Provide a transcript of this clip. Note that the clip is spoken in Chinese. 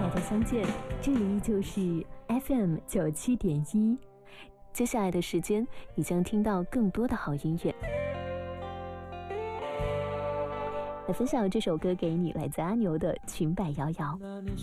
家相见，这里依旧是 FM97.1。接下来的时间，你将听到更多的好音乐。来分享这首歌给你，来自阿牛的《裙摆摇摇》。